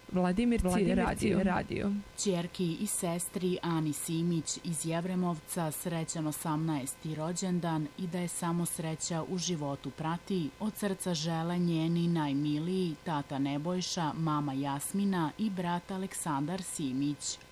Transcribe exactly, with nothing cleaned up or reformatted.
Vladimir radio. radio. Ćerki i sestri Ani Simić iz Jevremovca srećan osamnaesti rođendan i da je samo sreća u životu prati, od srca žele njeni najmiliji tata Nebojša, mama Jasmina i brat Aleksandar Simić.